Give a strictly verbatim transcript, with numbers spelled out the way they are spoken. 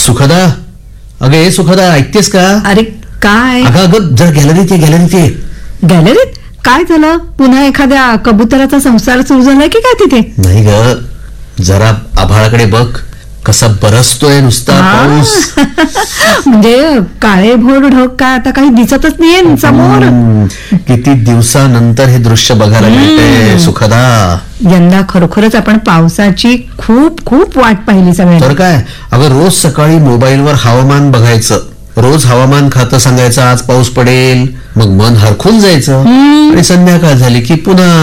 सुखदा, अगं ए सुखदा, ऐकतेस का? अरे काय? अगं अगं जरा गॅलरीत ये, गॅलरीत ये. गॅलरीत काय झालं? पुन्हा एखाद्या कबुतराचा संसार सुरू झालाय की काय तिथे? नाही ग, जरा आभाळाकडे बघ, कसा बरसतोय नुसता पाऊस. म्हणजे काळे भोर ढग काय आता काही दिसतच नाहीये समोर. हम्म, किती दिवसानंतर हे दृश्य बघायला मिळते सुखदा. यंदा खरोखरच आपण पावसाची खूप खूप वाट पाहिली तर सगळ्यांनी. काय, अगं रोज सकाळी मोबाईलवर हवामान बघायचं, रोज हवामान खातं सांगायचं आज पाऊस पडेल, मग मन हरखून जायचं आणि संध्याकाळ झाली की पुन्हा